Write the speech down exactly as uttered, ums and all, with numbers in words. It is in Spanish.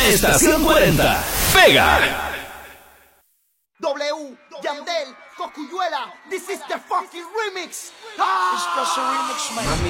Estación cuarenta. Pega. W, Yandel, Cocuyuela, this is the fucking remix. Ah. It's just a remix, man. Mami,